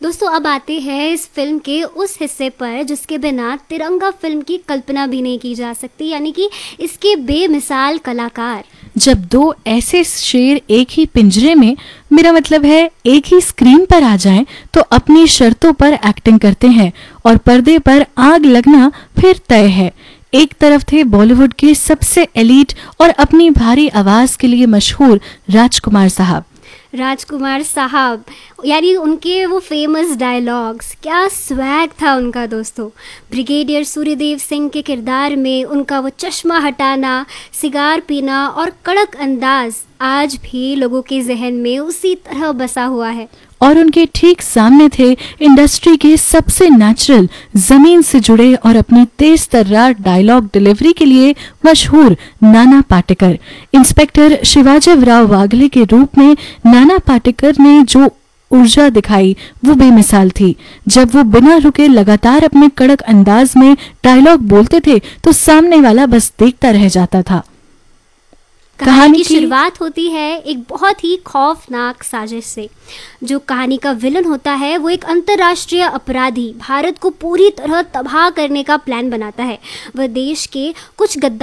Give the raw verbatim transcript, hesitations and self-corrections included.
दोस्तों अब आते हैं इस फिल्म के उस हिस्से पर जिसके बिना तिरंगा फिल्म की कल्पना भी नहीं की जा सकती, यानी कि इसके बेमिसाल कलाकार। जब दो ऐसे शेर एक ही पिंजरे में, मेरा मतलब है एक ही स्क्रीन पर आ जाएं, तो अपनी शर्तों पर एक्टिंग करते हैं और पर्दे पर आग लगना फिर तय है। एक तरफ थे बॉलीवुड के सबसे एलीट और अपनी भारी आवाज के लिए मशहूर राजकुमार साहब। राजकुमार साहब यानी उनके वो फेमस डायलॉग्स, क्या स्वैग था उनका दोस्तों। ब्रिगेडियर सूर्यदेव सिंह के किरदार में उनका वो चश्मा हटाना, सिगार पीना और कड़क अंदाज आज भी लोगों के जहन में उसी तरह बसा हुआ है। और उनके ठीक सामने थे इंडस्ट्री के सबसे नेचुरल, जमीन से जुड़े और अपनी तेज तर्रार डायलॉग डिलीवरी के लिए मशहूर नाना पाटेकर। इंस्पेक्टर शिवाजीराव वाघले के रूप में नाना पाटेकर ने जो ऊर्जा दिखाई वो बेमिसाल थी। जब वो बिना रुके लगातार अपने कड़क अंदाज में डायलॉग बोलते थे तो सामने वाला बस देखता रह जाता था। कहानी की शुरुआत होती है एक बहुत ही खौफनाक साजिश से। जो कहानी का विलन होता है वो एक अंतर्राष्ट्रीय अपराधी भारत को पूरी तरह तबाह करने का प्लान बनाता है। वह देश के कुछ गद्दार